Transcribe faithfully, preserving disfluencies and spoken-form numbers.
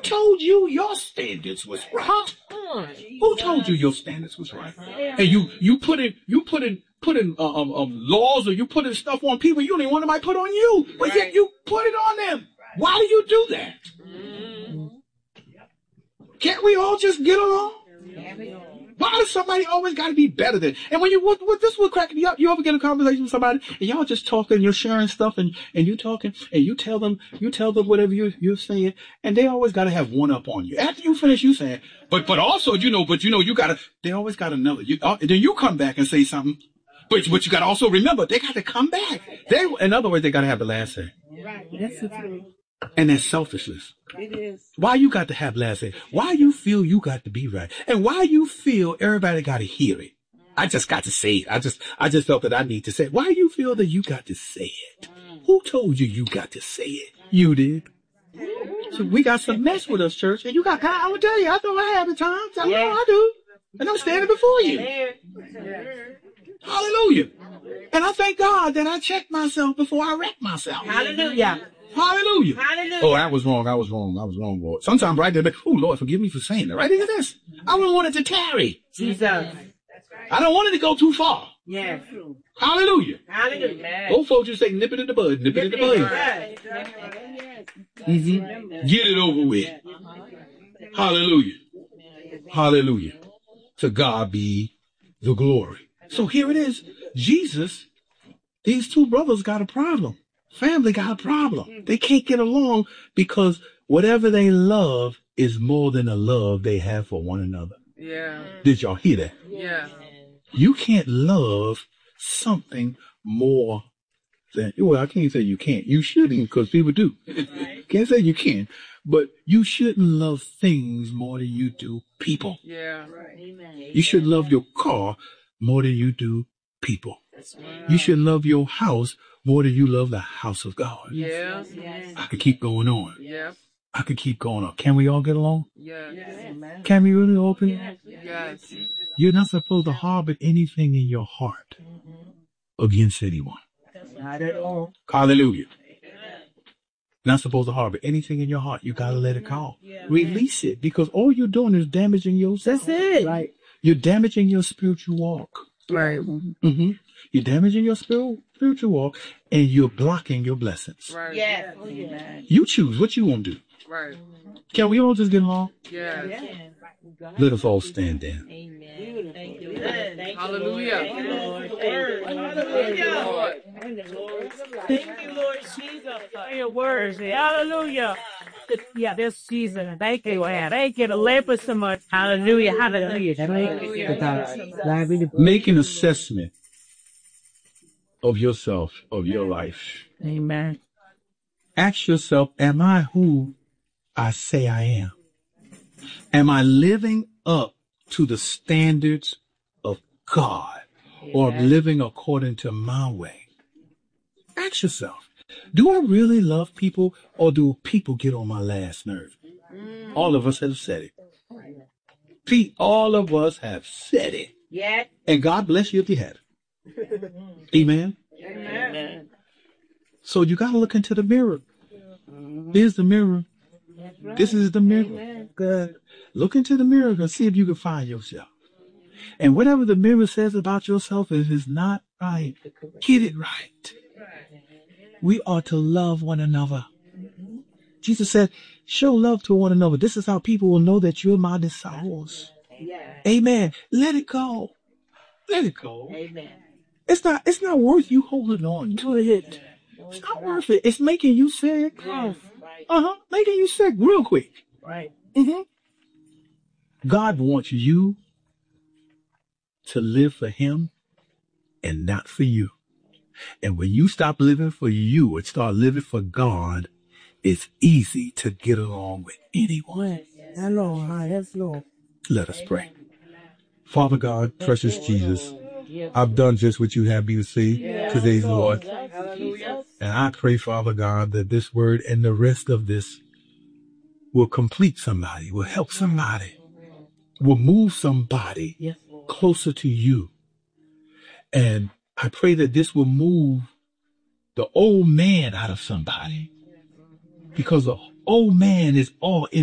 told you your standards was right? Who told you your standards was right? And you you put in you put in put in uh, um, um laws, or you put in stuff on people you don't even want nobody put on you, but yet you put it on them. Why do you do that? Can't we all just get along? Why does somebody always got to be better than? And when you, what, what this will crack me up, you ever get a conversation with somebody and y'all just talking, you're sharing stuff and, and you talking and you tell them, you tell them whatever you, you're saying, and they always got to have one up on you. After you finish, you saying, but, but also, you know, but you know, you got to, they always got another, you, uh, then you come back and say something, but, but you got to also remember, they got to come back. They, in other words, they got to have the last say. Right. That's the truth. And that's selfishness. It is. Why you got to have last say? Why you feel you got to be right? And why you feel everybody got to hear it? I just got to say it. I just, I just felt that I need to say it. Why you feel that you got to say it? Who told you you got to say it? You did. So we got some mess with us, church. And you got, I will tell you, I know I have at times. I know I do. And I'm standing before you. Hallelujah. And I thank God that I checked myself before I wrecked myself. Hallelujah. Hallelujah. Hallelujah. Oh, I was wrong. I was wrong. I was wrong, Lord. Sometimes right there, oh, Lord, forgive me for saying that. Right into this. I don't want it to tarry. Jesus. I don't want it to go too far. Yes. Hallelujah. Hallelujah. Old folks just say, nip it in the bud, nip it in the bud. Mm-hmm. Get it over with. Hallelujah. Hallelujah. To God be the glory. So here it is. Jesus, these two brothers got a problem. Family got a problem. They can't get along because whatever they love is more than the love they have for one another. Yeah. Did y'all hear that? Yeah. You can't love something more than, well, I can't say you can't. You shouldn't, because people do. Can't say you can, but you shouldn't love things more than you do people. Yeah. You should love your car more than you do people. You should love your house more than you love the house of God. Yeah. I could keep going on. Yeah. I could keep going on. Can we all get along? Yeah. Can we really open? Yes. You're not supposed to harbor anything in your heart against anyone. Not at all. Hallelujah. Not supposed to harbor anything in your heart. You gotta let it go. Release it, because all you're doing is damaging yourself. That's it. Right. You're damaging your spiritual walk. Right. Mm-hmm. You're damaging your spiritual spiritual walk, and you're blocking your blessings. Right. Yes. You choose what you want to do. Right. Can we all just get along? Yeah. Let us all stand down. Amen. Thank you. Hallelujah. Hallelujah. Thank you, Lord Jesus, for your words. Hallelujah. Yeah, this season. Thank you, Lord. Thank you to labor so much. Hallelujah. Hallelujah. Hallelujah. Make an assessment of yourself, of your life. Amen. Ask yourself, am I who I say I am? Am I living up to the standards of God, or living according to my way? Ask yourself, do I really love people, or do people get on my last nerve? All of us have said it. Pete, all of us have said it. Yeah. And God bless you if you have. Amen. Amen. So you got to look into the mirror. Here's the mirror. This is the mirror. Good. Look into the mirror and see if you can find yourself. And whatever the mirror says about yourself, if it's not right, get it right. We are to love one another. Jesus said, show love to one another. This is how people will know that you're my disciples. Amen. Let it go. Let it go. Amen. It's not, it's not worth you holding on to it. It's not worth it. It's making you sick. Uh-huh. Making you sick real quick. Right. Mm-hmm. God wants you to live for him and not for you. And when you stop living for you and start living for God, it's easy to get along with anyone. Hello. Yes, Lord. Let us pray. Father God, precious Jesus, I've done just what you have me to see today, Lord. And I pray, Father God, that this word and the rest of this will complete somebody, will help somebody, will move somebody closer to you. And I pray that this will move the old man out of somebody, because the old man is all in